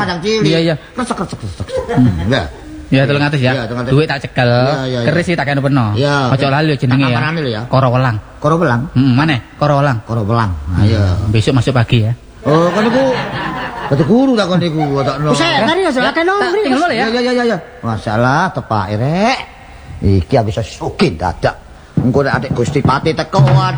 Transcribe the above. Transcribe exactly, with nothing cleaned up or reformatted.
kandang cilik. Iya iya. Kresek-kresek. Enggak. Ya tolong atus ya. Duit tak cekel. Keris iki tak kene peno. Aja lali jenenge ya. Koro Welang. Koro Welang. Heeh, maneh? Koro Welang. Koro Welang. Ayo. Besok masuk pagi ya. Oh, kan niku dadi guru tak kon niku otakno. Wis tadi aja akeh nomor. Tinggal ya. Ya ya ya ya. Masalah tepake rek. Iki bisa sugih dadak. Engko nek adik Gusti Pati teko